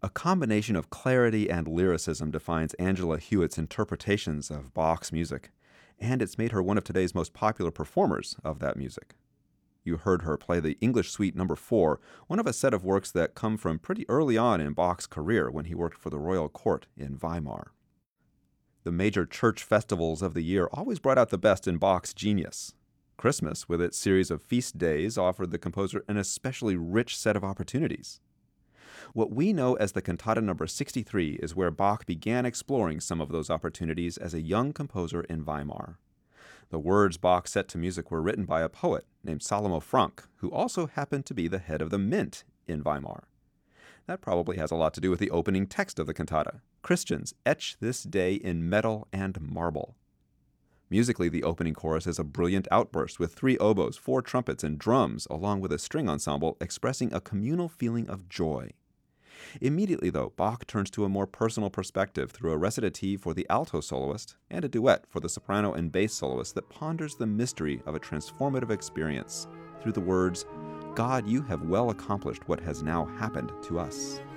A combination of clarity and lyricism defines Angela Hewitt's interpretations of Bach's music, and it's made her one of today's most popular performers of that music. You heard her play the English Suite No. 4, one of a set of works that come from pretty early on in Bach's career when he worked for the royal court in Weimar. The major church festivals of the year always brought out the best in Bach's genius. Christmas, with its series of feast days, offered the composer an especially rich set of opportunities. What we know as the Cantata No. 63 is where Bach began exploring some of those opportunities as a young composer in Weimar. The words Bach set to music were written by a poet named Salomo Frank, who also happened to be the head of the Mint in Weimar. That probably has a lot to do with the opening text of the cantata. Christians, etch this day in metal and marble. Musically, the opening chorus is a brilliant outburst with 3 oboes, 4 trumpets, and drums, along with a string ensemble expressing a communal feeling of joy. Immediately, though, Bach turns to a more personal perspective through a recitative for the alto soloist and a duet for the soprano and bass soloist that ponders the mystery of a transformative experience through the words, "God, you have well accomplished what has now happened to us."